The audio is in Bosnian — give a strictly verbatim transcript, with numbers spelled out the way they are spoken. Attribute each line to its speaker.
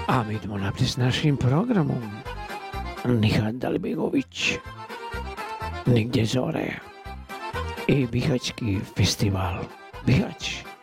Speaker 1: A mi idemo naprijed s našim programom. Nihat Dalbegović, Nigdje zore i Bihaćki festival. Bihać.